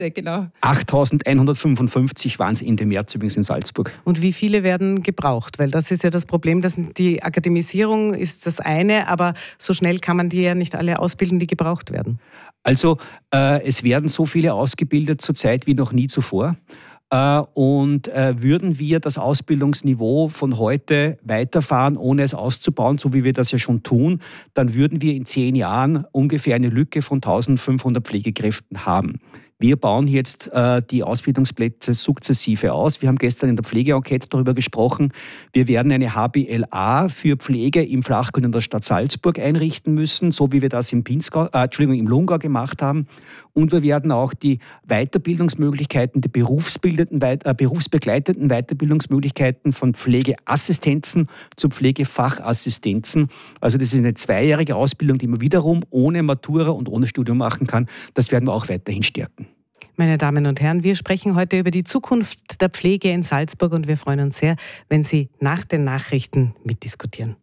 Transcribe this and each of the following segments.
Genau. 8.155 waren es Ende März übrigens in Salzburg. Und wie viele werden gebraucht? Weil das ist ja das Problem, dass die Akademisierung ist das eine, aber so schnell kann man die ja nicht alle ausbilden, die gebraucht werden. Also es werden so viele ausgebildet zurzeit wie noch nie zuvor. Und würden wir das Ausbildungsniveau von heute weiterfahren, ohne es auszubauen, so wie wir das ja schon tun, dann würden wir in 10 Jahren ungefähr eine Lücke von 1.500 Pflegekräften haben. Wir bauen jetzt die Ausbildungsplätze sukzessive aus. Wir haben gestern in der Pflegeenquete darüber gesprochen. Wir werden eine HBLA für Pflege im Flachgrund in der Stadt Salzburg einrichten müssen, so wie wir das im Lungau gemacht haben. Und wir werden auch die Weiterbildungsmöglichkeiten, die berufsbegleitenden Weiterbildungsmöglichkeiten von Pflegeassistenzen zu Pflegefachassistenzen. Also das ist eine 2-jährige Ausbildung, die man wiederum ohne Matura und ohne Studium machen kann. Das werden wir auch weiterhin stärken. Meine Damen und Herren, wir sprechen heute über die Zukunft der Pflege in Salzburg und wir freuen uns sehr, wenn Sie nach den Nachrichten mitdiskutieren.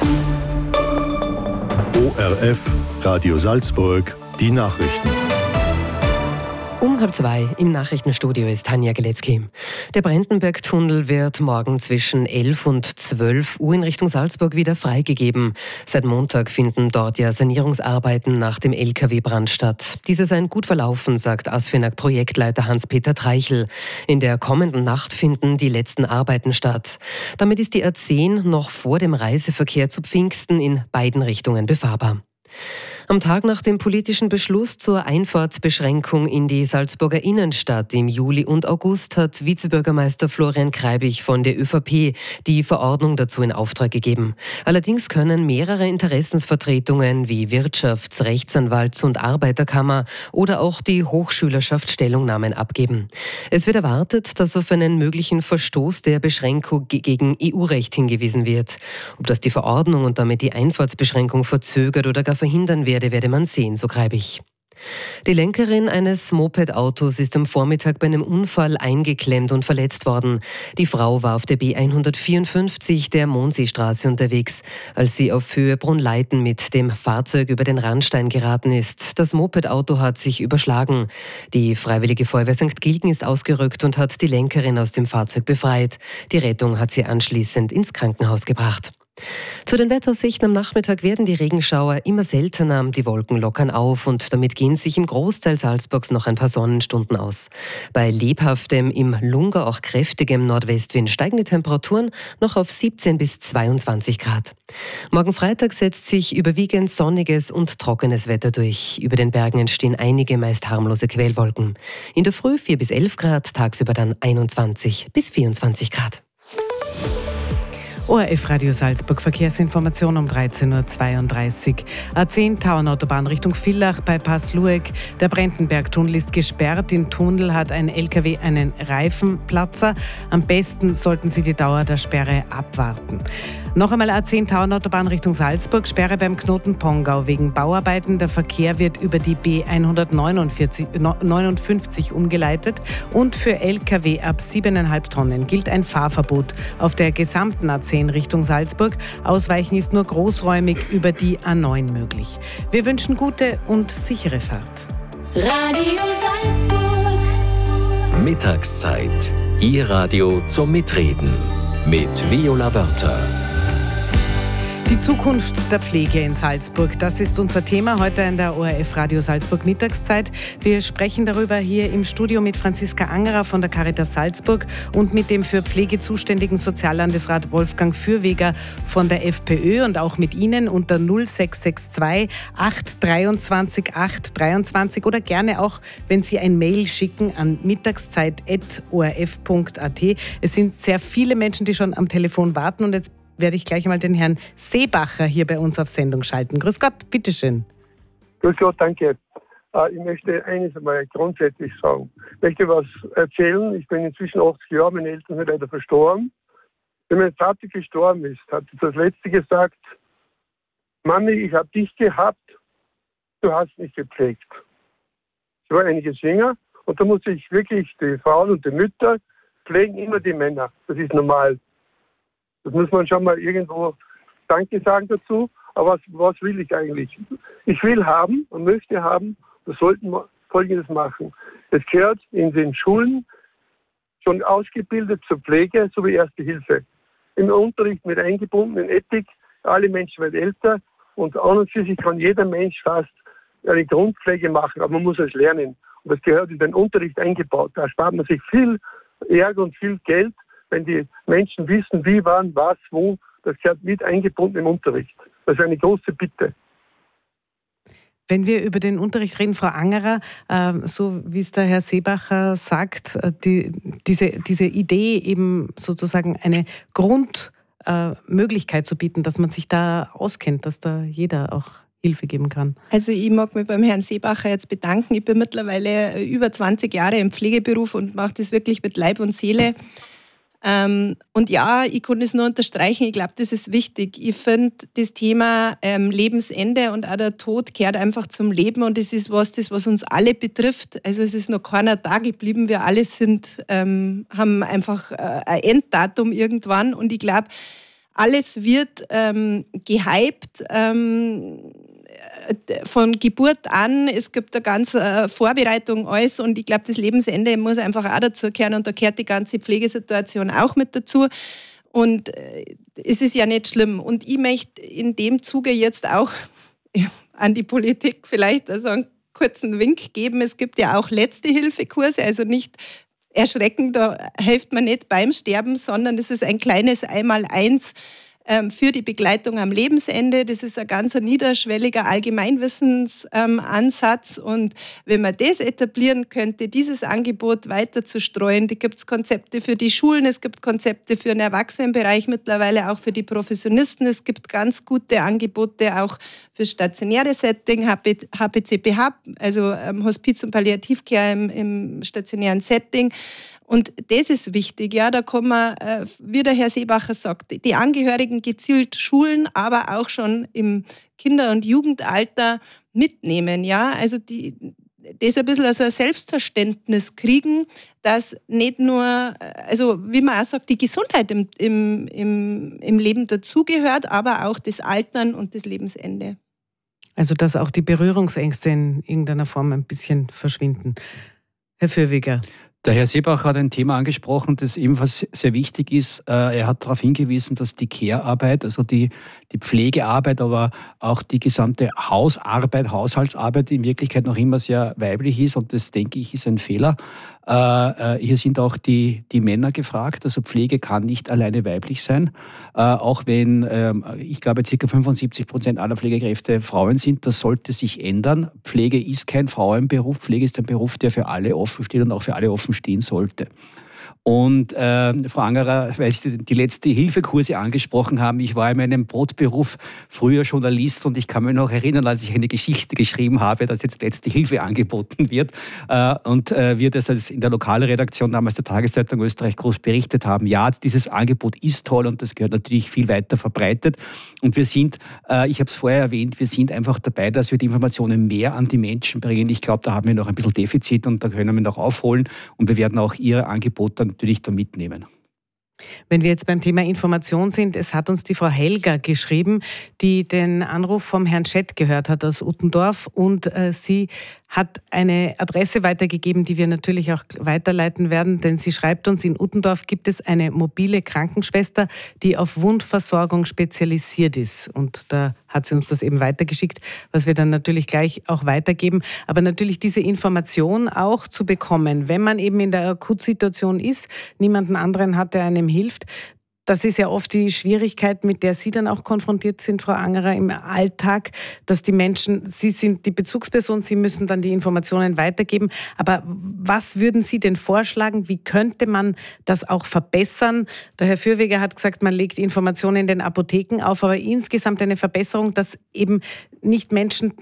ORF Radio Salzburg, die Nachrichten. Um 1:30 im Nachrichtenstudio ist Tanja Geletzky. Der Brentenberg-Tunnel wird morgen zwischen 11 und 12 Uhr in Richtung Salzburg wieder freigegeben. Seit Montag finden dort ja Sanierungsarbeiten nach dem LKW-Brand statt. Diese seien gut verlaufen, sagt ASFINAG-Projektleiter Hans-Peter Treichel. In der kommenden Nacht finden die letzten Arbeiten statt. Damit ist die A10 noch vor dem Reiseverkehr zu Pfingsten in beiden Richtungen befahrbar. Am Tag nach dem politischen Beschluss zur Einfahrtsbeschränkung in die Salzburger Innenstadt im Juli und August hat Vizebürgermeister Florian Kreibich von der ÖVP die Verordnung dazu in Auftrag gegeben. Allerdings können mehrere Interessensvertretungen wie Wirtschafts-, Rechtsanwalts- und Arbeiterkammer oder auch die Hochschülerschaft Stellungnahmen abgeben. Es wird erwartet, dass auf einen möglichen Verstoß der Beschränkung gegen EU-Recht hingewiesen wird. Ob das die Verordnung und damit die Einfahrtsbeschränkung verzögert oder gar verhindern werde man sehen, so Kreibich. Die Lenkerin eines Moped-Autos ist am Vormittag bei einem Unfall eingeklemmt und verletzt worden. Die Frau war auf der B154 der Monseestraße unterwegs, als sie auf Höhe Brunleiten mit dem Fahrzeug über den Randstein geraten ist. Das Moped-Auto hat sich überschlagen. Die Freiwillige Feuerwehr St. Gilgen ist ausgerückt und hat die Lenkerin aus dem Fahrzeug befreit. Die Rettung hat sie anschließend ins Krankenhaus gebracht. Zu den Wetteraussichten am Nachmittag werden die Regenschauer immer seltener. Die Wolken lockern auf und damit gehen sich im Großteil Salzburgs noch ein paar Sonnenstunden aus. Bei lebhaftem, im Lungau auch kräftigem Nordwestwind steigen die Temperaturen noch auf 17 bis 22 Grad. Morgen Freitag setzt sich überwiegend sonniges und trockenes Wetter durch. Über den Bergen entstehen einige meist harmlose Quellwolken. In der Früh 4 bis 11 Grad, tagsüber dann 21 bis 24 Grad. ORF Radio Salzburg, Verkehrsinformation um 13.32 Uhr. A10 Tauernautobahn Richtung Villach bei Passlueck. Der Brentenberg-Tunnel ist gesperrt. Im Tunnel hat ein LKW einen Reifenplatzer. Am besten sollten Sie die Dauer der Sperre abwarten. Noch einmal A10 Tauernautobahn Richtung Salzburg. Sperre beim Knoten Pongau wegen Bauarbeiten. Der Verkehr wird über die B159 umgeleitet. Und für LKW ab 7,5 Tonnen gilt ein Fahrverbot auf der gesamten A10 Richtung Salzburg. Ausweichen ist nur großräumig über die A9 möglich. Wir wünschen gute und sichere Fahrt. Radio Salzburg. Mittagszeit. Ihr Radio zum Mitreden. Mit Viola Wörter. Die Zukunft der Pflege in Salzburg, das ist unser Thema heute in der ORF Radio Salzburg Mittagszeit. Wir sprechen darüber hier im Studio mit Franziska Angerer von der Caritas Salzburg und mit dem für Pflege zuständigen Soziallandesrat Wolfgang Fürweger von der FPÖ und auch mit Ihnen unter 0662 823 823 oder gerne auch, wenn Sie ein Mail schicken an mittagszeit@orf.at. Es sind sehr viele Menschen, die schon am Telefon warten und jetzt werde ich gleich mal den Herrn Seebacher hier bei uns auf Sendung schalten. Grüß Gott, bitteschön. Grüß Gott, danke. Ich möchte eines einmal grundsätzlich sagen. Ich möchte was erzählen. Ich bin inzwischen 80 Jahre, meine Eltern sind leider verstorben. Wenn mein Vater gestorben ist, hat er das Letzte gesagt: Mami, ich habe dich gehabt, du hast mich gepflegt. Ich war einiges jünger und da muss ich wirklich die Frauen und die Mütter pflegen immer die Männer. Das ist normal. Das muss man schon mal irgendwo Danke sagen dazu. Aber was will ich eigentlich? Ich will haben und möchte haben, das sollten Folgendes machen. Es gehört in den Schulen schon ausgebildet zur Pflege sowie Erste Hilfe. Im Unterricht mit eingebundenen Ethik, alle Menschen werden älter und an und für sich kann jeder Mensch fast eine Grundpflege machen, aber man muss es lernen. Und das gehört in den Unterricht eingebaut. Da spart man sich viel Ärger und viel Geld, wenn die Menschen wissen, wie, wann, was, wo. Das gehört mit eingebunden im Unterricht. Das ist eine große Bitte. Wenn wir über den Unterricht reden, Frau Angerer, so wie es der Herr Seebacher sagt, diese Idee eben sozusagen eine Grundmöglichkeit zu bieten, dass man sich da auskennt, dass da jeder auch Hilfe geben kann. Also ich mag mich beim Herrn Seebacher jetzt bedanken. Ich bin mittlerweile über 20 Jahre im Pflegeberuf und mache das wirklich mit Leib und Seele. Und ja, ich kann es nur unterstreichen, ich glaube, das ist wichtig. Ich finde, das Thema Lebensende und auch der Tod gehört einfach zum Leben und das ist was uns alle betrifft. Also es ist noch keiner da geblieben, wir alle haben einfach ein Enddatum irgendwann und ich glaube, alles wird gehypt, von Geburt an. Es gibt eine ganze Vorbereitung, alles. Und ich glaube, das Lebensende muss einfach auch dazu gehören. Und da gehört die ganze Pflegesituation auch mit dazu. Und es ist ja nicht schlimm. Und ich möchte in dem Zuge jetzt auch an die Politik vielleicht also einen kurzen Wink geben. Es gibt ja auch Letzte-Hilfe-Kurse, also nicht erschrecken, da hilft man nicht beim Sterben, sondern das ist ein kleines Einmaleins für die Begleitung am Lebensende. Das ist ein ganz niederschwelliger Allgemeinwissensansatz und wenn man das etablieren könnte, dieses Angebot weiter zu streuen, da gibt es Konzepte für die Schulen, es gibt Konzepte für den Erwachsenenbereich, mittlerweile auch für die Professionisten, es gibt ganz gute Angebote auch für stationäre Setting, HPCPH, also Hospiz- und Palliativcare im stationären Setting. Und das ist wichtig, ja, da kann man, wie der Herr Seebacher sagt, die Angehörigen gezielt schulen, aber auch schon im Kinder- und Jugendalter mitnehmen, ja, also das ein bisschen also ein Selbstverständnis kriegen, dass nicht nur, also wie man auch sagt, die Gesundheit im Leben dazugehört, aber auch das Altern und das Lebensende. Also dass auch die Berührungsängste in irgendeiner Form ein bisschen verschwinden. Herr Fürwiger. Der Herr Seebacher hat ein Thema angesprochen, das ebenfalls sehr wichtig ist. Er hat darauf hingewiesen, dass die Care-Arbeit, also die Pflegearbeit, aber auch die gesamte Haushaltsarbeit in Wirklichkeit noch immer sehr weiblich ist und das, denke ich, ist ein Fehler. Hier sind auch die Männer gefragt, also Pflege kann nicht alleine weiblich sein, auch wenn, ich glaube, ca. 75% aller Pflegekräfte Frauen sind, das sollte sich ändern. Pflege ist kein Frauenberuf, Pflege ist ein Beruf, der für alle offen steht und auch für alle offen stehen sollte. Und Frau Angerer, weil Sie die Letzte-Hilfe-Kurse angesprochen haben, ich war in meinem Brotberuf früher Journalist und ich kann mich noch erinnern, als ich eine Geschichte geschrieben habe, dass jetzt Letzte Hilfe angeboten wird und wir das als in der Lokalredaktion damals der Tageszeitung Österreich groß berichtet haben. Ja, dieses Angebot ist toll und das gehört natürlich viel weiter verbreitet und wir sind, ich habe es vorher erwähnt, wir sind einfach dabei, dass wir die Informationen mehr an die Menschen bringen. Ich glaube, da haben wir noch ein bisschen Defizit und da können wir noch aufholen und wir werden auch Ihr Angebot dann natürlich da mitnehmen. Wenn wir jetzt beim Thema Information sind, es hat uns die Frau Helga geschrieben, die den Anruf vom Herrn Schett gehört hat aus Uttendorf und sie hat eine Adresse weitergegeben, die wir natürlich auch weiterleiten werden, denn sie schreibt uns, in Uttendorf gibt es eine mobile Krankenschwester, die auf Wundversorgung spezialisiert ist und da hat sie uns das eben weitergeschickt, was wir dann natürlich gleich auch weitergeben, aber natürlich diese Information auch zu bekommen, wenn man eben in der Akutsituation ist, niemanden anderen hat, der einem hilft. Das ist ja oft die Schwierigkeit, mit der Sie dann auch konfrontiert sind, Frau Angerer, im Alltag, dass die Menschen, Sie sind die Bezugsperson, Sie müssen dann die Informationen weitergeben. Aber was würden Sie denn vorschlagen? Wie könnte man das auch verbessern? Der Herr Fürwiger hat gesagt, man legt Informationen in den Apotheken auf, aber insgesamt eine Verbesserung, dass eben nicht Menschen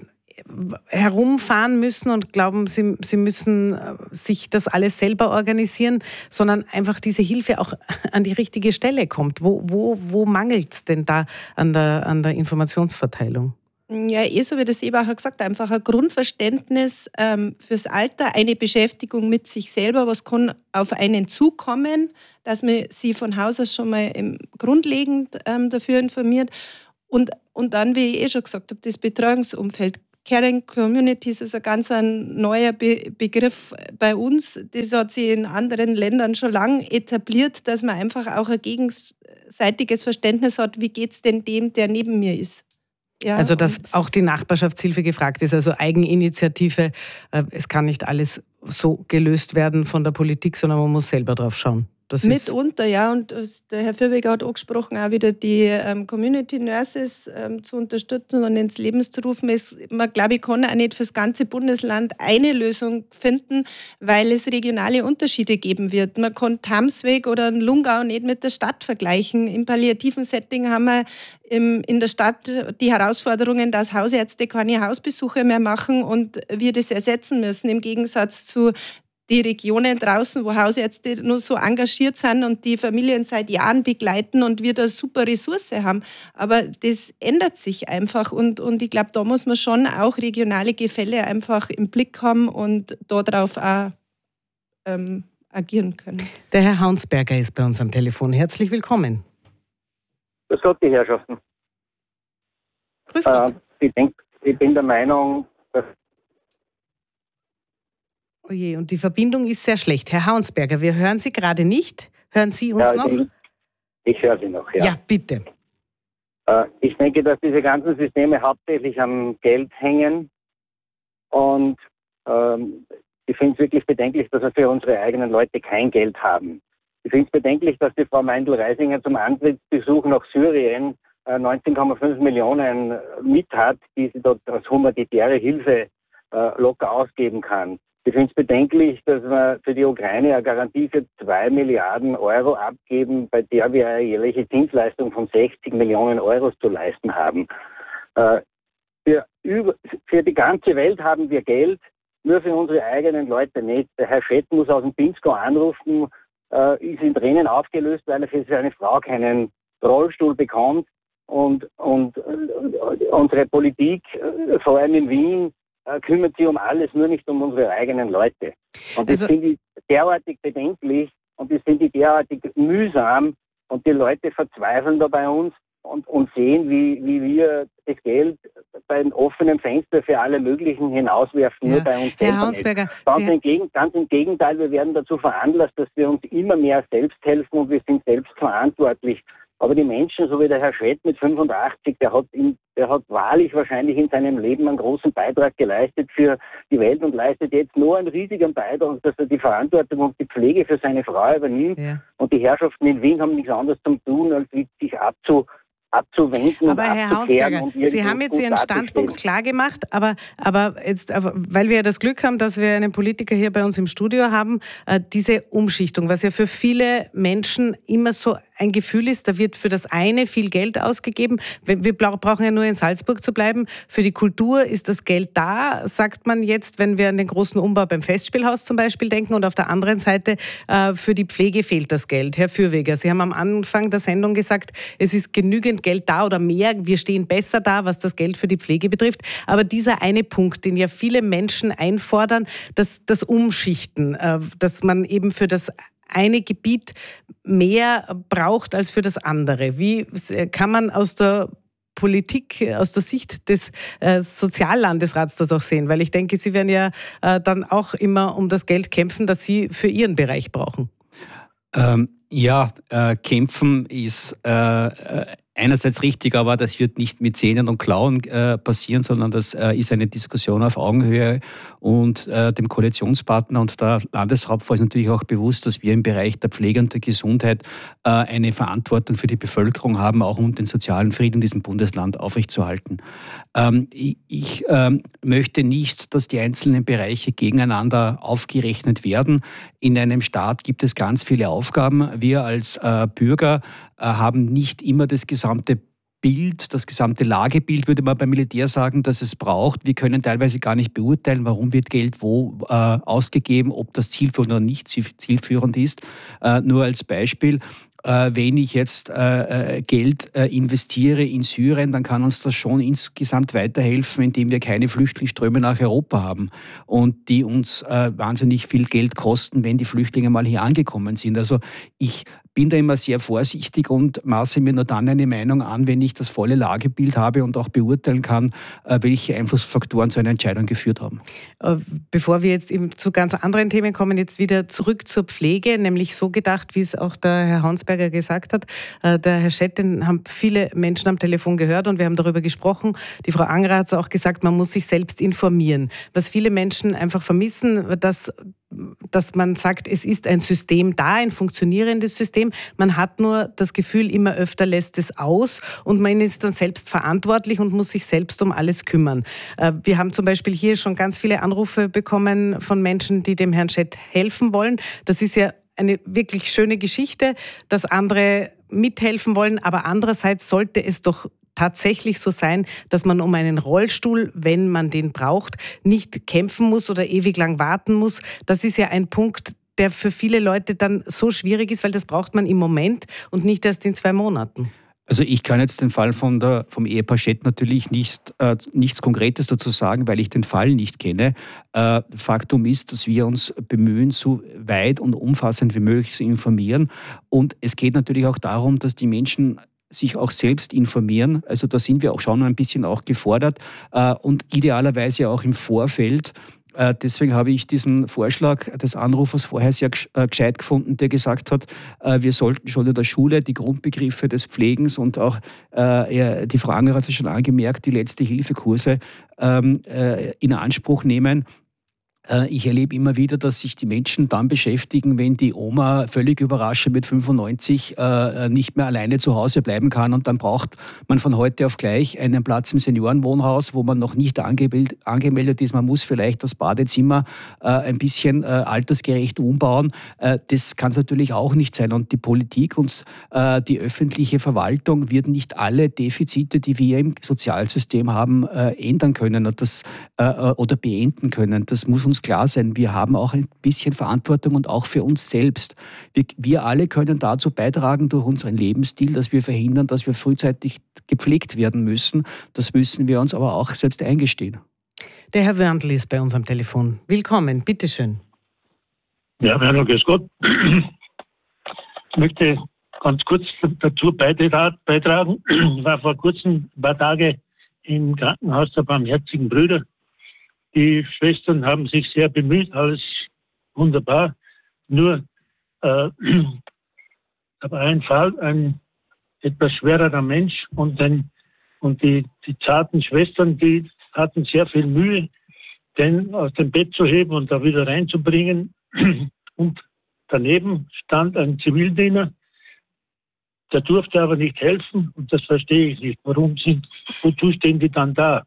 herumfahren müssen und glauben, sie müssen sich das alles selber organisieren, sondern einfach diese Hilfe auch an die richtige Stelle kommt. Wo mangelt es denn da an der Informationsverteilung? Ja, so wie der Seebacher gesagt hat, einfach ein Grundverständnis fürs Alter, eine Beschäftigung mit sich selber, was kann auf einen zukommen, dass man sich von Haus aus schon mal grundlegend dafür informiert. Und dann, wie ich schon gesagt habe, das Betreuungsumfeld. Caring Communities ist ein neuer Begriff bei uns. Das hat sich in anderen Ländern schon lange etabliert, dass man einfach auch ein gegenseitiges Verständnis hat, wie geht es denn dem, der neben mir ist. Ja, also dass auch die Nachbarschaftshilfe gefragt ist, also Eigeninitiative. Es kann nicht alles so gelöst werden von der Politik, sondern man muss selber drauf schauen. Das mitunter, ja. Und der Herr Fürwiger hat angesprochen, auch wieder die Community Nurses zu unterstützen und ins Leben zu rufen. Man, glaube ich, kann auch nicht für das ganze Bundesland eine Lösung finden, weil es regionale Unterschiede geben wird. Man kann Tamsweg oder Lungau nicht mit der Stadt vergleichen. Im palliativen Setting haben wir in der Stadt die Herausforderungen, dass Hausärzte keine Hausbesuche mehr machen und wir das ersetzen müssen, im Gegensatz zu die Regionen draußen, wo Hausärzte nur so engagiert sind und die Familien seit Jahren begleiten und wir da super Ressource haben. Aber das ändert sich einfach und ich glaube, da muss man schon auch regionale Gefälle einfach im Blick haben und darauf auch agieren können. Der Herr Haunsberger ist bei uns am Telefon. Herzlich willkommen. Grüß Gott, die Herrschaften. Grüß Gott. Ich bin der Meinung, dass... Oh je, und die Verbindung ist sehr schlecht. Herr Haunsberger, wir hören Sie gerade nicht. Hören Sie uns noch? Ich höre Sie noch, ja. Ja, bitte. Ich denke, dass diese ganzen Systeme hauptsächlich am Geld hängen. Und ich finde es wirklich bedenklich, dass wir für unsere eigenen Leute kein Geld haben. Ich finde es bedenklich, dass die Frau Meindl-Reisinger zum Antrittsbesuch nach Syrien 19,5 Millionen mit hat, die sie dort als humanitäre Hilfe locker ausgeben kann. Ich finde es bedenklich, dass wir für die Ukraine eine Garantie für 2 Milliarden Euro abgeben, bei der wir eine jährliche Zinsleistung von 60 Millionen Euro zu leisten haben. Für die ganze Welt haben wir Geld, nur für unsere eigenen Leute nicht. Der Herr Schett muss aus dem Pinzgau anrufen, ist in Tränen aufgelöst, weil er für seine Frau keinen Rollstuhl bekommt. Und unsere Politik, vor allem in Wien, kümmert sich um alles, nur nicht um unsere eigenen Leute. Und das finde ich derartig bedenklich und das finde ich derartig mühsam und die Leute verzweifeln da bei uns und sehen, wie wir das Geld bei einem offenen Fenster für alle möglichen hinauswerfen, nur bei uns selber. Herr Haunsberger, ganz im Gegenteil, wir werden dazu veranlasst, dass wir uns immer mehr selbst helfen und wir sind selbst verantwortlich. Aber die Menschen, so wie der Herr Schwett mit 85, der hat wahrlich wahrscheinlich in seinem Leben einen großen Beitrag geleistet für die Welt und leistet jetzt nur einen riesigen Beitrag, dass er die Verantwortung und die Pflege für seine Frau übernimmt. Ja. Und die Herrschaften in Wien haben nichts anderes zu tun, als sich abzuwenden. Aber Herr Haunsberger, Sie haben jetzt Ihren Standpunkt klar gemacht, aber jetzt, weil wir ja das Glück haben, dass wir einen Politiker hier bei uns im Studio haben, diese Umschichtung, was ja für viele Menschen immer so ein Gefühl ist, da wird für das eine viel Geld ausgegeben. Wir brauchen ja nur in Salzburg zu bleiben. Für die Kultur ist das Geld da, sagt man jetzt, wenn wir an den großen Umbau beim Festspielhaus zum Beispiel denken. Und auf der anderen Seite, für die Pflege fehlt das Geld. Herr Fürwiger, Sie haben am Anfang der Sendung gesagt, es ist genügend Geld da oder mehr. Wir stehen besser da, was das Geld für die Pflege betrifft. Aber dieser eine Punkt, den ja viele Menschen einfordern, das Umschichten, dass man eben für das eine Gebiet mehr braucht als für das andere. Wie kann man aus der Politik, aus der Sicht des Soziallandesrats das auch sehen? Weil ich denke, Sie werden ja dann auch immer um das Geld kämpfen, das Sie für Ihren Bereich brauchen. Kämpfen ist einerseits richtig, aber das wird nicht mit Zähnen und Klauen passieren, sondern das ist eine Diskussion auf Augenhöhe und dem Koalitionspartner und der Landeshauptfrau ist natürlich auch bewusst, dass wir im Bereich der Pflege und der Gesundheit eine Verantwortung für die Bevölkerung haben, auch um den sozialen Frieden in diesem Bundesland aufrechtzuerhalten. Ich möchte nicht, dass die einzelnen Bereiche gegeneinander aufgerechnet werden. In einem Staat gibt es ganz viele Aufgaben. Wir als Bürger haben nicht immer das gesamte Bild, das gesamte Lagebild, würde man beim Militär sagen, das es braucht. Wir können teilweise gar nicht beurteilen, warum wird Geld wo ausgegeben, ob das zielführend oder nicht zielführend ist. Nur als Beispiel. Wenn ich jetzt Geld investiere in Syrien, dann kann uns das schon insgesamt weiterhelfen, indem wir keine Flüchtlingsströme nach Europa haben und die uns wahnsinnig viel Geld kosten, wenn die Flüchtlinge mal hier angekommen sind. Also ich bin da immer sehr vorsichtig und maße mir nur dann eine Meinung an, wenn ich das volle Lagebild habe und auch beurteilen kann, welche Einflussfaktoren zu einer Entscheidung geführt haben. Bevor wir jetzt eben zu ganz anderen Themen kommen, jetzt wieder zurück zur Pflege, nämlich so gedacht, wie es auch der Herr Haunsberger gesagt hat. Der Herr Schett, den haben viele Menschen am Telefon gehört und wir haben darüber gesprochen. Die Frau Angerer hat es auch gesagt, man muss sich selbst informieren. Was viele Menschen einfach vermissen, dass man sagt, es ist ein System da, ein funktionierendes System. Man hat nur das Gefühl, immer öfter lässt es aus und man ist dann selbst verantwortlich und muss sich selbst um alles kümmern. Wir haben zum Beispiel hier schon ganz viele Anrufe bekommen von Menschen, die dem Herrn Schett helfen wollen. Das ist ja eine wirklich schöne Geschichte, dass andere mithelfen wollen, aber andererseits sollte es doch tatsächlich so sein, dass man um einen Rollstuhl, wenn man den braucht, nicht kämpfen muss oder ewig lang warten muss. Das ist ja ein Punkt, der für viele Leute dann so schwierig ist, weil das braucht man im Moment und nicht erst in 2 Monaten. Also ich kann jetzt den Fall vom Ehepaar Schett natürlich nichts Konkretes dazu sagen, weil ich den Fall nicht kenne. Faktum ist, dass wir uns bemühen, so weit und umfassend wie möglich zu informieren. Und es geht natürlich auch darum, dass die Menschen sich auch selbst informieren. Also da sind wir auch schon ein bisschen auch gefordert und idealerweise auch im Vorfeld. Deswegen habe ich diesen Vorschlag des Anrufers vorher sehr gescheit gefunden, der gesagt hat, wir sollten schon in der Schule die Grundbegriffe des Pflegens und auch, die Frau Angerer hat es schon angemerkt, die Letzte-Hilfe-Kurse in Anspruch nehmen. Ich erlebe immer wieder, dass sich die Menschen dann beschäftigen, wenn die Oma völlig überraschend mit 95 nicht mehr alleine zu Hause bleiben kann und dann braucht man von heute auf gleich einen Platz im Seniorenwohnhaus, wo man noch nicht angemeldet ist. Man muss vielleicht das Badezimmer ein bisschen altersgerecht umbauen. Das kann es natürlich auch nicht sein. Und die Politik und die öffentliche Verwaltung wird nicht alle Defizite, die wir im Sozialsystem haben, ändern können oder beenden können. Das muss uns klar sein, wir haben auch ein bisschen Verantwortung und auch für uns selbst. Wir alle können dazu beitragen durch unseren Lebensstil, dass wir verhindern, dass wir frühzeitig gepflegt werden müssen. Das müssen wir uns aber auch selbst eingestehen. Der Herr Wörndl ist bei uns am Telefon. Willkommen, bitteschön. Ja, hallo, grüß Gott. Ich möchte ganz kurz dazu beitragen. Ich war vor kurzem ein paar Tage im Krankenhaus der Barmherzigen Brüder. Die Schwestern haben sich sehr bemüht, alles wunderbar. Nur aber ein Fall, ein etwas schwererer Mensch und die zarten Schwestern, die hatten sehr viel Mühe, den aus dem Bett zu heben und da wieder reinzubringen. Und daneben stand ein Zivildiener, der durfte aber nicht helfen und das verstehe ich nicht. Wozu stehen die dann da?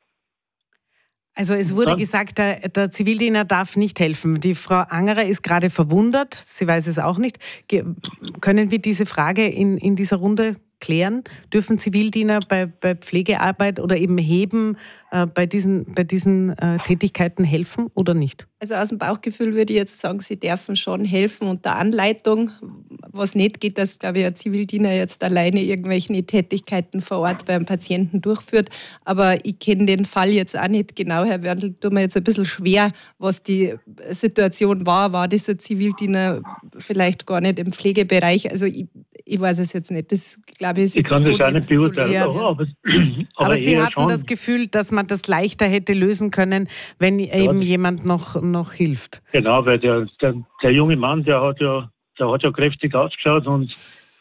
Also es wurde gesagt, der Zivildiener darf nicht helfen. Die Frau Angerer ist gerade verwundert, sie weiß es auch nicht. Können wir diese Frage in dieser Runde klären? Dürfen Zivildiener bei Pflegearbeit oder eben Heben bei diesen Tätigkeiten helfen oder nicht? Also aus dem Bauchgefühl würde ich jetzt sagen, sie dürfen schon helfen unter Anleitung. Was nicht geht, dass, glaube ich, ein Zivildiener jetzt alleine irgendwelche Tätigkeiten vor Ort beim Patienten durchführt. Aber ich kenne den Fall jetzt auch nicht genau. Herr Wörndl, tut mir jetzt ein bisschen schwer, was die Situation war. War dieser Zivildiener vielleicht gar nicht im Pflegebereich? Also ich weiß es jetzt nicht. Das, glaube ich, kann das auch nicht beurteilen. Aber Sie hatten das Gefühl, dass man das leichter hätte lösen können, wenn eben jemand noch hilft. Genau, weil der junge Mann, der hat ja kräftig ausgeschaut und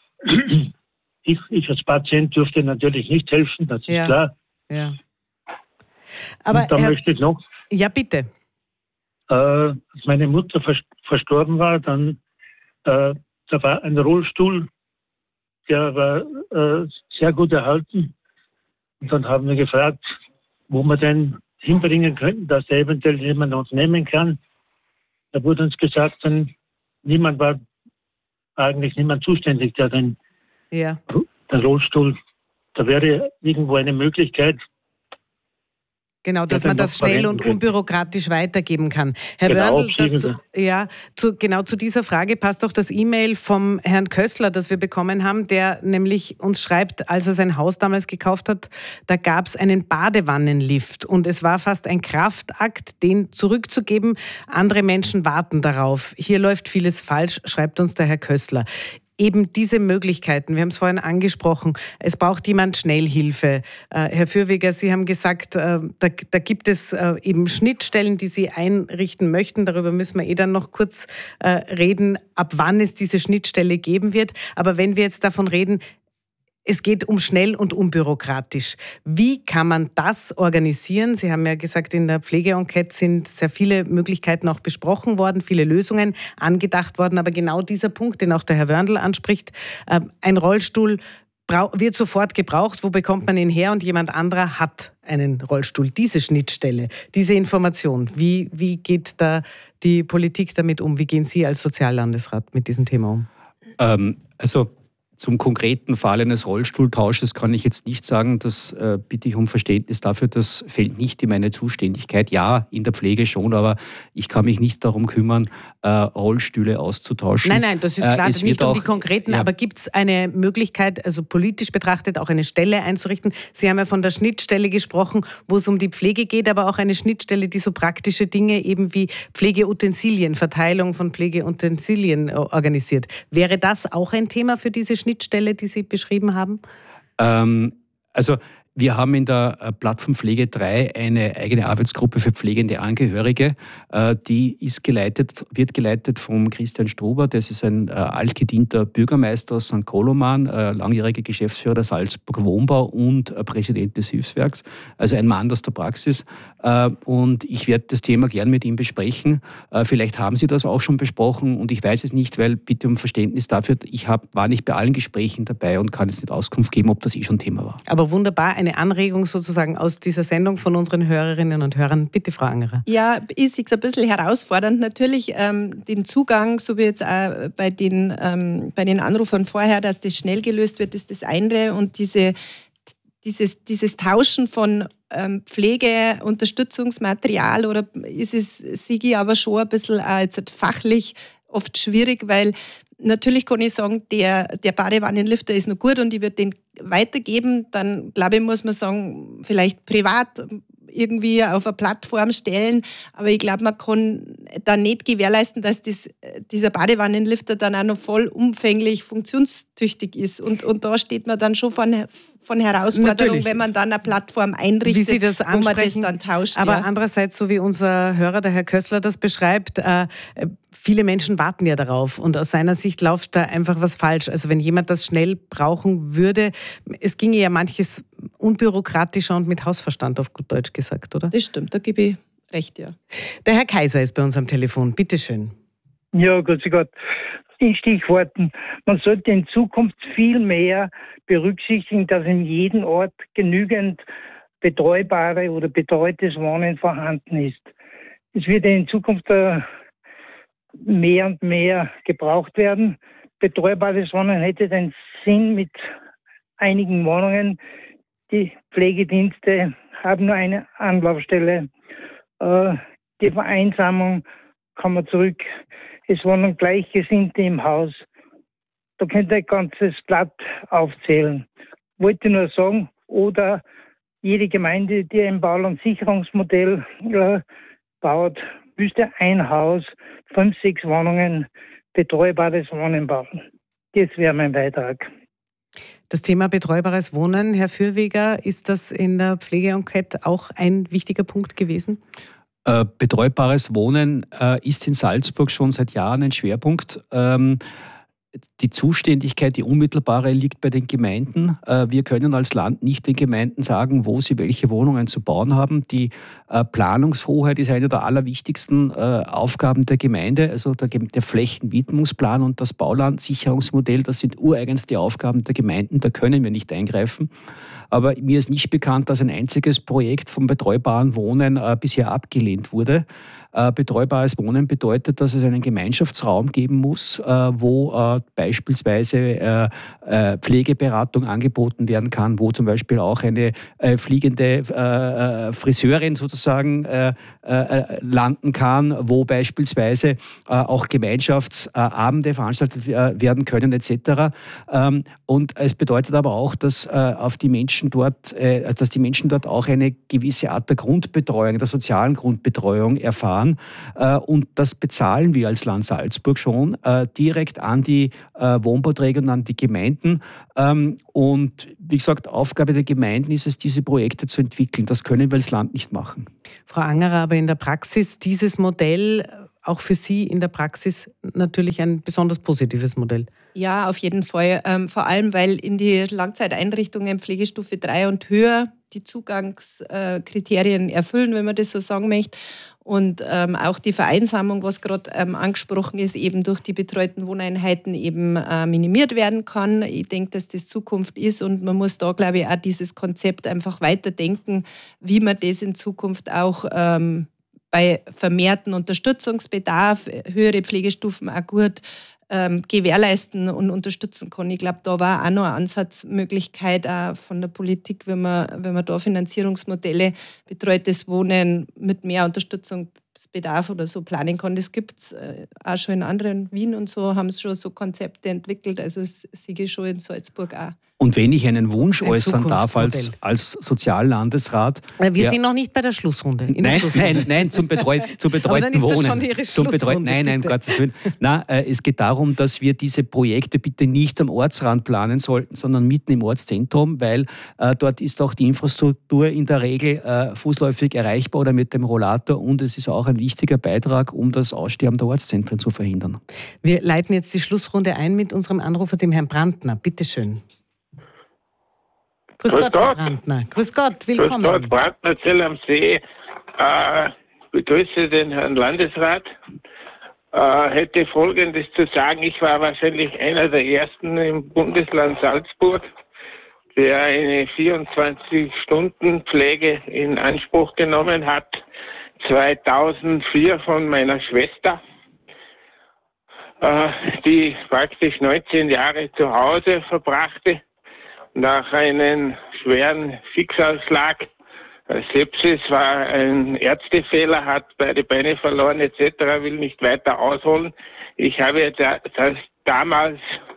ich als Patient durfte natürlich nicht helfen, das ist klar. Ja. Aber und dann möchte ich noch... Ja, bitte. Als meine Mutter verstorben war, dann da war ein Rollstuhl, der war sehr gut erhalten. Und dann haben wir gefragt, wo wir den hinbringen könnten, dass der eventuell jemand uns nehmen kann. Da wurde uns gesagt, niemand zuständig, der den Rollstuhl, da wäre irgendwo eine Möglichkeit. Genau, dass man das schnell und unbürokratisch weitergeben kann. Herr Wörndl, zu dieser Frage passt auch das E-Mail vom Herrn Kössler, das wir bekommen haben, der nämlich uns schreibt, als er sein Haus damals gekauft hat, da gab es einen Badewannenlift und es war fast ein Kraftakt, den zurückzugeben. Andere Menschen warten darauf. Hier läuft vieles falsch, schreibt uns der Herr Kössler. eben diese Möglichkeiten, wir haben es vorhin angesprochen, es braucht jemand Schnellhilfe. Herr Fürwiger, Sie haben gesagt, da gibt es eben Schnittstellen, die Sie einrichten möchten. Darüber müssen wir dann noch kurz reden, ab wann es diese Schnittstelle geben wird. Aber wenn wir jetzt davon reden, es geht um schnell und unbürokratisch. Wie kann man das organisieren? Sie haben ja gesagt, in der Pflegeenquete sind sehr viele Möglichkeiten auch besprochen worden, viele Lösungen angedacht worden. Aber genau dieser Punkt, den auch der Herr Wörndl anspricht, ein Rollstuhl wird sofort gebraucht. Wo bekommt man ihn her? Und jemand anderer hat einen Rollstuhl. Diese Schnittstelle, diese Information. Wie geht da die Politik damit um? Wie gehen Sie als Soziallandesrat mit diesem Thema um? Zum konkreten Fall eines Rollstuhltausches kann ich jetzt nicht sagen, das bitte ich um Verständnis dafür, das fällt nicht in meine Zuständigkeit. Ja, in der Pflege schon, aber ich kann mich nicht darum kümmern, Rollstühle auszutauschen. Nein, das ist klar, nicht um die konkreten, aber gibt es eine Möglichkeit, also politisch betrachtet auch eine Stelle einzurichten? Sie haben ja von der Schnittstelle gesprochen, wo es um die Pflege geht, aber auch eine Schnittstelle, die so praktische Dinge eben wie Pflegeutensilien, Verteilung von Pflegeutensilien organisiert. Wäre das auch ein Thema für diese Schnittstelle, die Sie beschrieben haben? Wir haben in der Plattform Pflege 3 eine eigene Arbeitsgruppe für pflegende Angehörige. Die wird geleitet vom Christian Struber. Das ist ein altgedienter Bürgermeister aus St. Koloman, langjähriger Geschäftsführer der Salzburger Wohnbau und Präsident des Hilfswerks. Also ein Mann aus der Praxis. Und ich werde das Thema gern mit ihm besprechen. Vielleicht haben Sie das auch schon besprochen und ich weiß es nicht, weil bitte um Verständnis dafür, war nicht bei allen Gesprächen dabei und kann jetzt nicht Auskunft geben, ob das schon Thema war. Aber wunderbar, eine Anregung sozusagen aus dieser Sendung von unseren Hörerinnen und Hörern. Bitte, Frau Angerer. Ja, ist es ein bisschen herausfordernd. Natürlich den Zugang, so wie jetzt auch bei den Anrufern vorher, dass das schnell gelöst wird, ist das eine. Und dieses Tauschen von Pflege, Unterstützungsmaterial oder ist es, Sigi, aber schon ein bisschen jetzt fachlich oft schwierig, weil natürlich kann ich sagen, der Badewannenlifter ist noch gut und ich würde den weitergeben. Dann, glaube ich, muss man sagen, vielleicht privat irgendwie auf eine Plattform stellen. Aber ich glaube, man kann dann nicht gewährleisten, dass dieser Badewannenlifter dann auch noch vollumfänglich funktionstüchtig ist. Und da steht man dann schon von Herausforderung, natürlich, wenn man dann eine Plattform einrichtet, wie Sie das wo man das dann tauscht. Aber andererseits, so wie unser Hörer, der Herr Kössler, das beschreibt, viele Menschen warten ja darauf und aus seiner Sicht läuft da einfach was falsch. Also wenn jemand das schnell brauchen würde, es ginge ja manches unbürokratischer und mit Hausverstand, auf gut Deutsch gesagt, oder? Das stimmt, da gebe ich recht, ja. Der Herr Kaiser ist bei uns am Telefon. Bitte schön. Ja, Gott sei Gott. In Stichworten, man sollte in Zukunft viel mehr berücksichtigen, dass in jedem Ort genügend betreubare oder betreutes Wohnen vorhanden ist. Es wird in Zukunft mehr und mehr gebraucht werden. Betreubares Wohnen hätte den Sinn mit einigen Wohnungen. Die Pflegedienste haben nur eine Anlaufstelle. Die Vereinsamung kann man zurück. Es wohnen Gleichgesinnte im Haus. Da könnte ein ganzes Blatt aufzählen. Wollte nur sagen, oder jede Gemeinde, die ein Baulandsicherungsmodell baut, müsste ein Haus, 5, 6 Wohnungen, betreubares Wohnen bauen. Das wäre mein Beitrag. Das Thema betreubares Wohnen, Herr Fürwiger, ist das in der Pflegeenquete auch ein wichtiger Punkt gewesen? Betreubares Wohnen ist in Salzburg schon seit Jahren ein Schwerpunkt. Die Zuständigkeit, die unmittelbare, liegt bei den Gemeinden. Wir können als Land nicht den Gemeinden sagen, wo sie welche Wohnungen zu bauen haben. Die Planungshoheit ist eine der allerwichtigsten Aufgaben der Gemeinde. Also der Flächenwidmungsplan und das Baulandsicherungsmodell, das sind ureigenste Aufgaben der Gemeinden. Da können wir nicht eingreifen. Aber mir ist nicht bekannt, dass ein einziges Projekt vom betreubaren Wohnen bisher abgelehnt wurde. Betreubares Wohnen bedeutet, dass es einen Gemeinschaftsraum geben muss, wo beispielsweise Pflegeberatung angeboten werden kann, wo zum Beispiel auch eine fliegende Friseurin sozusagen landen kann, wo beispielsweise auch Gemeinschaftsabende veranstaltet werden können etc. Und es bedeutet aber auch, dass die Menschen dort auch eine gewisse Art der Grundbetreuung, der sozialen Grundbetreuung erfahren. Und das bezahlen wir als Land Salzburg schon direkt an die Wohnbauträger und an die Gemeinden. Und wie gesagt, Aufgabe der Gemeinden ist es, diese Projekte zu entwickeln. Das können wir als Land nicht machen. Frau Angerer, aber in der Praxis dieses Modell, auch für Sie in der Praxis natürlich ein besonders positives Modell. Ja, auf jeden Fall. Vor allem, weil in die Langzeiteinrichtungen Pflegestufe 3 und höher die Zugangskriterien erfüllen, wenn man das so sagen möchte. Und auch die Vereinsamung, was gerade angesprochen ist, eben durch die betreuten Wohneinheiten eben minimiert werden kann. Ich denke, dass das Zukunft ist und man muss da, glaube ich, auch dieses Konzept einfach weiterdenken, wie man das in Zukunft auch bei vermehrten Unterstützungsbedarf, höhere Pflegestufen auch gut gewährleisten und unterstützen kann. Ich glaube, da war auch noch eine Ansatzmöglichkeit auch von der Politik, wenn man da Finanzierungsmodelle, betreutes Wohnen mit mehr Unterstützungsbedarf oder so planen kann. Das gibt es auch schon in anderen, Wien und so, haben es schon so Konzepte entwickelt. Also das sehe ich schon in Salzburg auch. Und wenn ich einen Wunsch äußern darf als Soziallandesrat. Wir sind noch nicht bei der Schlussrunde. Nein, zum betreuten Wohnen. Nein, Gottes Willen. Nein, es geht darum, dass wir diese Projekte bitte nicht am Ortsrand planen sollten, sondern mitten im Ortszentrum, weil dort ist auch die Infrastruktur in der Regel fußläufig erreichbar oder mit dem Rollator und es ist auch ein wichtiger Beitrag, um das Aussterben der Ortszentren zu verhindern. Wir leiten jetzt die Schlussrunde ein mit unserem Anrufer, dem Herrn Brandner. Bitte schön. Grüß Gott, Herr Brandner. Grüß Gott, willkommen. Grüß Gott, Brandner, Zell am See. Begrüße den Herrn Landesrat. Hätte Folgendes zu sagen. Ich war wahrscheinlich einer der Ersten im Bundesland Salzburg, der eine 24-Stunden-Pflege in Anspruch genommen hat. 2004 von meiner Schwester, die praktisch 19 Jahre zu Hause verbrachte. Nach einem schweren Schicksalsschlag, Sepsis, war ein Ärztefehler, hat beide Beine verloren etc., will nicht weiter ausholen. Ich habe das damals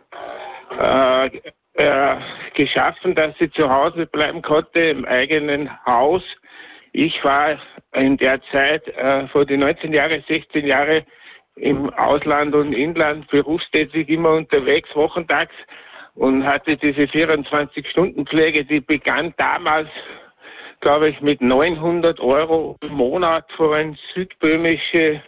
geschaffen, dass sie zu Hause bleiben konnte, im eigenen Haus. Ich war in der Zeit vor die 19 Jahre, 16 Jahre im Ausland und Inland berufstätig, immer unterwegs, wochentags. Und hatte diese 24-Stunden-Pflege, die begann damals, glaube ich, mit 900 € im Monat für ein südböhmisches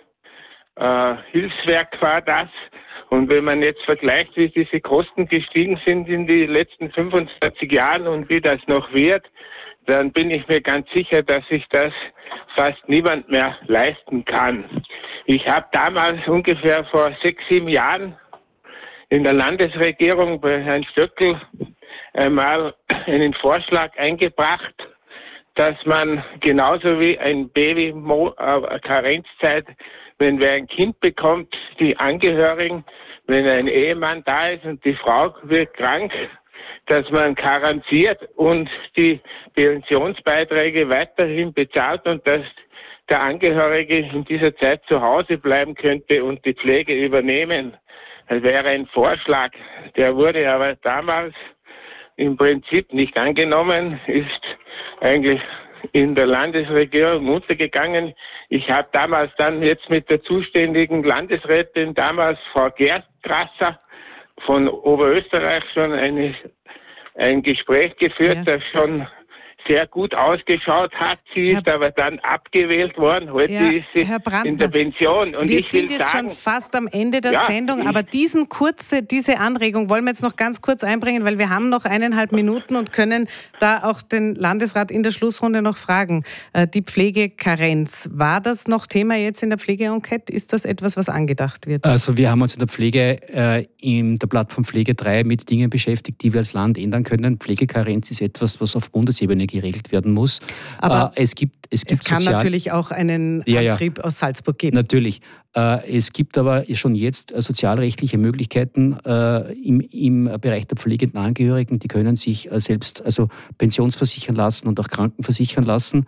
Hilfswerk war das. Und wenn man jetzt vergleicht, wie diese Kosten gestiegen sind in die letzten 25 Jahren und wie das noch wird, dann bin ich mir ganz sicher, dass sich das fast niemand mehr leisten kann. Ich habe damals ungefähr vor 6, 7 Jahren in der Landesregierung bei Herrn Stöckl einmal einen Vorschlag eingebracht, dass man genauso wie ein Baby Karenzzeit, wenn wer ein Kind bekommt, die Angehörigen, wenn ein Ehemann da ist und die Frau wird krank, dass man karenziert und die Pensionsbeiträge weiterhin bezahlt und dass der Angehörige in dieser Zeit zu Hause bleiben könnte und die Pflege übernehmen. Das wäre ein Vorschlag, der wurde aber damals im Prinzip nicht angenommen, ist eigentlich in der Landesregierung untergegangen. Ich habe damals dann jetzt mit der zuständigen Landesrätin, damals Frau Gerstrasser von Oberösterreich, schon ein Gespräch geführt, das schon sehr gut ausgeschaut hat. Sie ist aber dann abgewählt worden. Heute ist sie in der Pension. Und wir sind jetzt schon fast am Ende der Sendung, aber diese Anregung wollen wir jetzt noch ganz kurz einbringen, weil wir haben noch 1,5 Minuten und können da auch den Landesrat in der Schlussrunde noch fragen. Die Pflegekarenz, war das noch Thema jetzt in der Pflege-Enquete? Ist das etwas, was angedacht wird? Also wir haben uns in der Pflege in der Plattform Pflege 3 mit Dingen beschäftigt, die wir als Land ändern können. Pflegekarenz ist etwas, was auf Bundesebene geregelt werden muss. Aber es kann natürlich auch einen Antrieb aus Salzburg geben. Natürlich. Es gibt aber schon jetzt sozialrechtliche Möglichkeiten im Bereich der pflegenden Angehörigen. Die können sich selbst pensionsversichern lassen und auch krankenversichern lassen.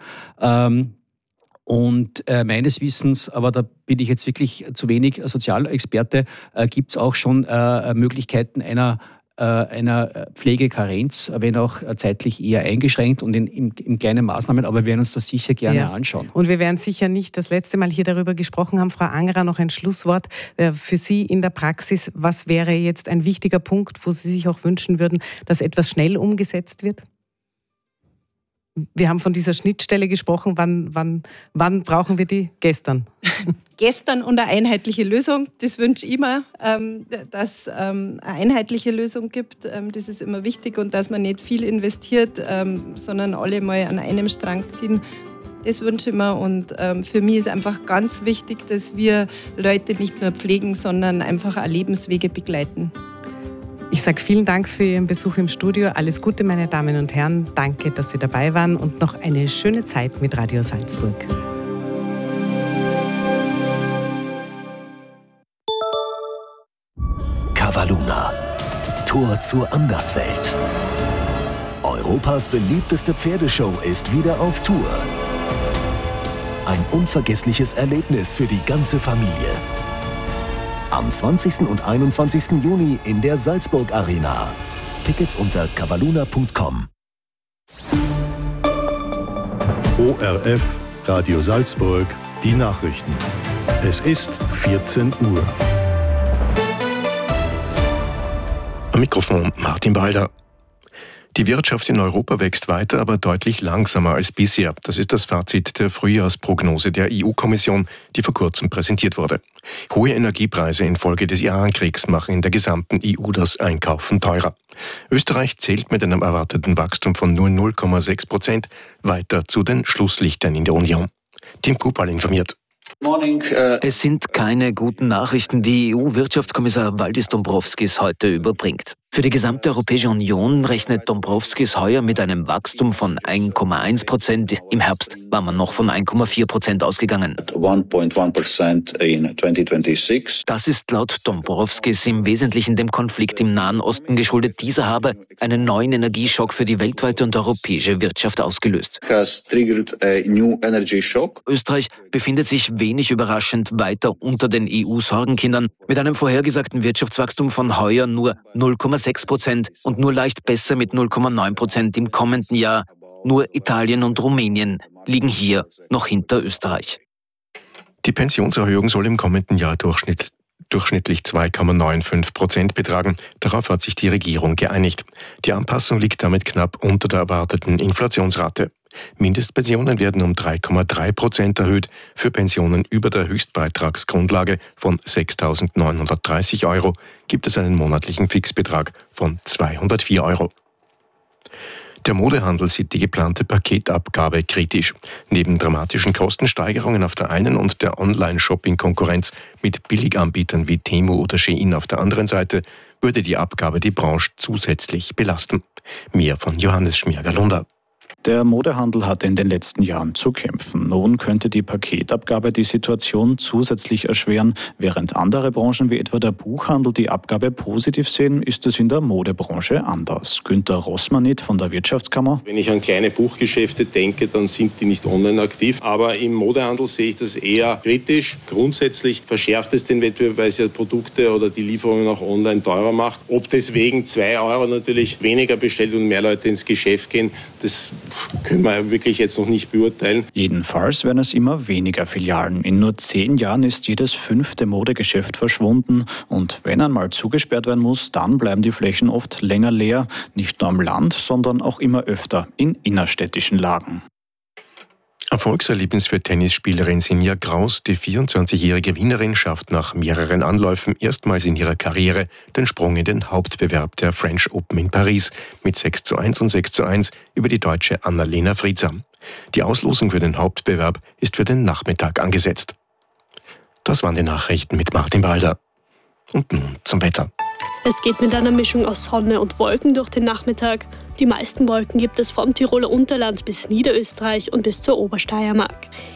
Und meines Wissens, aber da bin ich jetzt wirklich zu wenig Sozialexperte, gibt es auch schon Möglichkeiten einer einer Pflegekarenz, wenn auch zeitlich eher eingeschränkt und in kleinen Maßnahmen, aber wir werden uns das sicher gerne anschauen. Und wir werden sicher nicht das letzte Mal hier darüber gesprochen haben. Frau Angerer, noch ein Schlusswort für Sie in der Praxis. Was wäre jetzt ein wichtiger Punkt, wo Sie sich auch wünschen würden, dass etwas schnell umgesetzt wird? Wir haben von dieser Schnittstelle gesprochen. Wann brauchen wir die? Gestern. Gestern und eine einheitliche Lösung. Das wünsche ich immer, dass es eine einheitliche Lösung gibt. Das ist immer wichtig und dass man nicht viel investiert, sondern alle mal an einem Strang ziehen. Das wünsche ich mir und für mich ist einfach ganz wichtig, dass wir Leute nicht nur pflegen, sondern einfach auch Lebenswege begleiten. Ich sage vielen Dank für Ihren Besuch im Studio. Alles Gute, meine Damen und Herren. Danke, dass Sie dabei waren und noch eine schöne Zeit mit Radio Salzburg. Cavaluna. Tor zur Anderswelt. Europas beliebteste Pferdeshow ist wieder auf Tour. Ein unvergessliches Erlebnis für die ganze Familie. Am 20. und 21. Juni in der Salzburg Arena. Tickets unter cavaluna.com. ORF Radio Salzburg, die Nachrichten. Es ist 14 Uhr. Am Mikrofon Martin Balder. Die Wirtschaft in Europa wächst weiter, aber deutlich langsamer als bisher. Das ist das Fazit der Frühjahrsprognose der EU-Kommission, die vor kurzem präsentiert wurde. Hohe Energiepreise infolge des Iran-Kriegs machen in der gesamten EU das Einkaufen teurer. Österreich zählt mit einem erwarteten Wachstum von nur 0,6% weiter zu den Schlusslichtern in der Union. Tim Kupal informiert. Es sind keine guten Nachrichten, die EU-Wirtschaftskommissar Valdis Dombrovskis heute überbringt. Für die gesamte Europäische Union rechnet Dombrovskis heuer mit einem Wachstum von 1,1%. Im Herbst war man noch von 1,4% ausgegangen. 1.1% in 2026. Das ist laut Dombrovskis im Wesentlichen dem Konflikt im Nahen Osten geschuldet. Dieser habe einen neuen Energieschock für die weltweite und europäische Wirtschaft ausgelöst. Has triggered a new energy shock. Österreich befindet sich wenig überraschend weiter unter den EU-Sorgenkindern mit einem vorhergesagten Wirtschaftswachstum von heuer nur 0,6% und nur leicht besser mit 0,9% im kommenden Jahr. Nur Italien und Rumänien liegen hier noch hinter Österreich. Die Pensionserhöhung soll im kommenden Jahr durchschnittlich 2,95% betragen. Darauf hat sich die Regierung geeinigt. Die Anpassung liegt damit knapp unter der erwarteten Inflationsrate. Mindestpensionen werden um 3,3% erhöht. Für Pensionen über der Höchstbeitragsgrundlage von 6.930 € gibt es einen monatlichen Fixbetrag von 204 €. Der Modehandel sieht die geplante Paketabgabe kritisch. Neben dramatischen Kostensteigerungen auf der einen und der Online-Shopping-Konkurrenz mit Billiganbietern wie Temu oder Shein auf der anderen Seite würde die Abgabe die Branche zusätzlich belasten. Mehr von Johannes Schmerger-Lunder. Der Modehandel hatte in den letzten Jahren zu kämpfen. Nun könnte die Paketabgabe die Situation zusätzlich erschweren. Während andere Branchen wie etwa der Buchhandel die Abgabe positiv sehen, ist es in der Modebranche anders. Günter Rossmanit von der Wirtschaftskammer. Wenn ich an kleine Buchgeschäfte denke, dann sind die nicht online aktiv. Aber im Modehandel sehe ich das eher kritisch. Grundsätzlich verschärft es den Wettbewerb, weil es ja Produkte oder die Lieferungen auch online teurer macht. Ob deswegen 2 € natürlich weniger bestellt und mehr Leute ins Geschäft gehen, das können wir wirklich jetzt noch nicht beurteilen. Jedenfalls werden es immer weniger Filialen. In nur 10 Jahren ist jedes 5. Modegeschäft verschwunden. Und wenn einmal zugesperrt werden muss, dann bleiben die Flächen oft länger leer. Nicht nur am Land, sondern auch immer öfter in innerstädtischen Lagen. Erfolgserlebnis für Tennisspielerin Sinja Kraus. Die 24-jährige Wienerin schafft nach mehreren Anläufen erstmals in ihrer Karriere den Sprung in den Hauptbewerb der French Open in Paris mit 6:1 und 6:1 über die Deutsche Anna-Lena Friedsam. Die Auslosung für den Hauptbewerb ist für den Nachmittag angesetzt. Das waren die Nachrichten mit Martin Balder. Und nun zum Wetter. Es geht mit einer Mischung aus Sonne und Wolken durch den Nachmittag. Die meisten Wolken gibt es vom Tiroler Unterland bis Niederösterreich und bis zur Obersteiermark.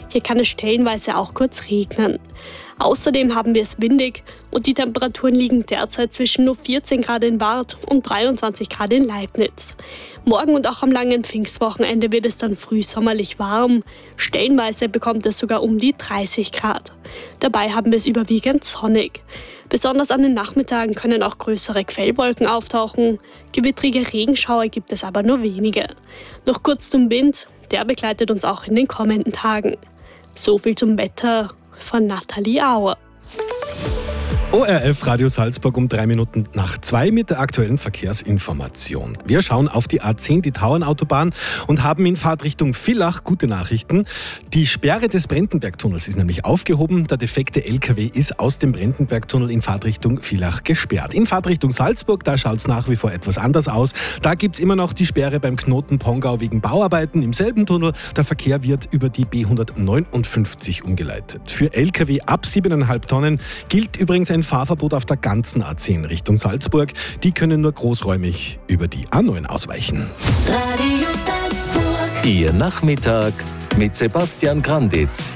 Hier kann es stellenweise auch kurz regnen. Außerdem haben wir es windig und die Temperaturen liegen derzeit zwischen nur 14 Grad in Waadt und 23 Grad in Leibniz. Morgen und auch am langen Pfingstwochenende wird es dann frühsommerlich warm. Stellenweise bekommt es sogar um die 30 Grad. Dabei haben wir es überwiegend sonnig. Besonders an den Nachmittagen können auch größere Quellwolken auftauchen. Gewittrige Regenschauer gibt es aber nur wenige. Noch kurz zum Wind, der begleitet uns auch in den kommenden Tagen. So viel zum Wetter von Nathalie Auer. ORF Radio Salzburg um 3 Minuten nach 2 mit der aktuellen Verkehrsinformation. Wir schauen auf die A10, die Tauernautobahn, und haben in Fahrtrichtung Villach gute Nachrichten. Die Sperre des Brentenbergtunnels ist nämlich aufgehoben. Der defekte LKW ist aus dem Brentenbergtunnel in Fahrtrichtung Villach gesperrt. In Fahrtrichtung Salzburg, da schaut es nach wie vor etwas anders aus. Da gibt es immer noch die Sperre beim Knoten Pongau wegen Bauarbeiten im selben Tunnel. Der Verkehr wird über die B159 umgeleitet. Für LKW ab 7,5 Tonnen gilt übrigens ein Fahrverbot auf der ganzen A10 Richtung Salzburg. Die können nur großräumig über die A9 ausweichen. Radio Salzburg. Ihr Nachmittag mit Sebastian Granditz.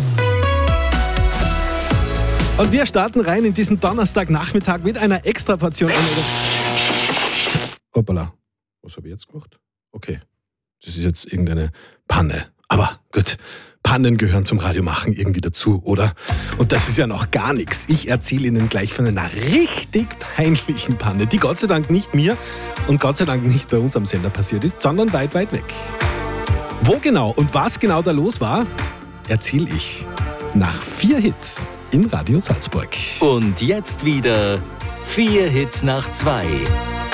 Und wir starten rein in diesen Donnerstagnachmittag mit einer Extraportion. Hoppala. Was habe ich jetzt gemacht? Okay. Das ist jetzt irgendeine Panne. Aber gut. Pannen gehören zum Radiomachen irgendwie dazu, oder? Und das ist ja noch gar nichts. Ich erzähle Ihnen gleich von einer richtig peinlichen Panne, die Gott sei Dank nicht mir und Gott sei Dank nicht bei uns am Sender passiert ist, sondern weit, weit weg. Wo genau und was genau da los war, erzähle ich nach 4 Hits im Radio Salzburg. Und jetzt wieder 4 Hits nach 2.